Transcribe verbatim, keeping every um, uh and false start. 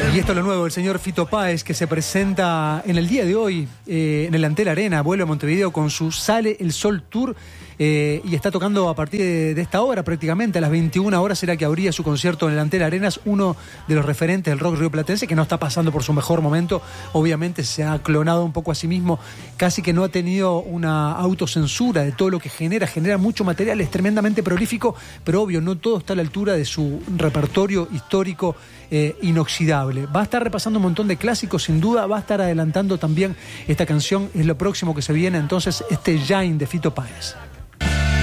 Y esto es lo nuevo, el señor Fito Páez, que se presenta en el día de hoy eh, en el Antel Arena, vuelve a Montevideo con su Sale el Sol Tour, eh, y está tocando a partir de, de esta hora prácticamente, a las veintiuna horas será que abría su concierto en el Antel Arena. Es uno de los referentes del rock rioplatense, que no está pasando por su mejor momento, obviamente se ha clonado un poco a sí mismo, casi que no ha tenido una autocensura de todo lo que genera, genera mucho material, es tremendamente prolífico, pero obvio, no todo está a la altura de su repertorio histórico eh, inoxidable. Va a estar repasando un montón de clásicos, sin duda, va a estar adelantando también esta canción, es lo próximo que se viene, entonces, este Jain de Fito Páez.